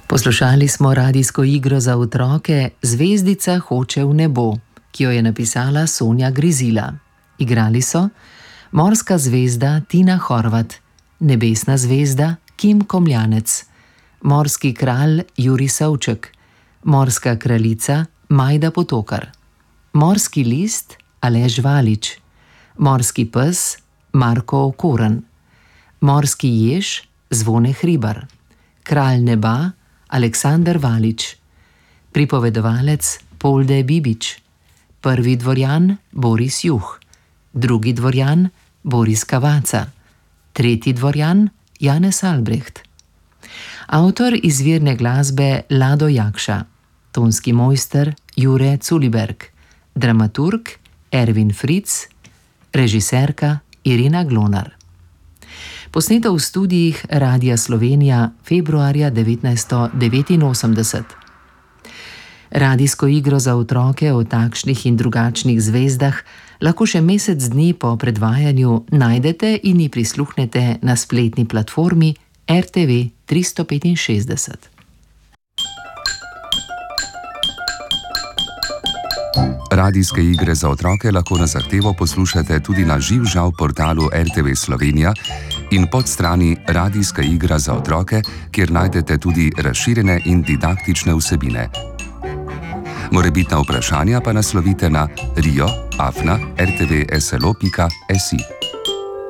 Poslušali smo radijsko igro za otroke Zvezdica hoče v nebo, ki jo je napisala Sonja Grizila. Igrali so Morska zvezda Tina Horvat, Nebesna zvezda Kim Komljanec, Morski kralj Jurij Savček, Morska kraljica Majda Potokar, Morski list Aleš Valič, Morski pes Marko Okoren, Morski jež Zvone Hribar, Kralj neba Aleksandar Valič, pripovedovalec Polde Bibič, prvi dvorjan Boris Juh, drugi dvorjan Boris Kavaca, tretji dvorjan Janez Albrecht. Avtor izvirne glasbe Lado Jakša, tonski mojster Jure Culiberg, dramaturg Ervin Fritz, režiserka Irina Glonar. Posneto v studijih Radia Slovenija februarja 1989. Radijsko igro za otroke o takšnih in drugačnih zvezdah lahko še mesec dni po predvajanju najdete in ji prisluhnete na spletni platformi RTV 365. Radijske igre za otroke lahko na zahtevo poslušate tudi na živžav portalu RTV Slovenija in podstrani Radijska igra za otroke, kjer najdete tudi razširjene in didaktične vsebine. Morebitna vprašanja pa naslovite na rio@rtvslo.si.